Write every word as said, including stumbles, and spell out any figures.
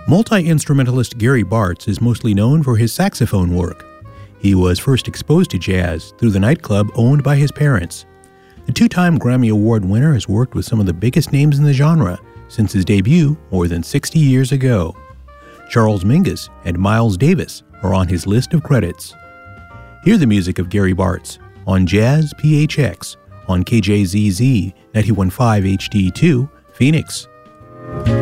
Multi-instrumentalist Gary Bartz is mostly known for his saxophone work. He was first exposed to jazz through the nightclub owned by his parents. The two-time Grammy Award winner has worked with some of the biggest names in the genre since his debut more than sixty years ago. Charles Mingus and Miles Davis are on his list of credits. Hear the music of Gary Bartz on Jazz P H X on K J Z Z ninety-one point five H D two, Phoenix.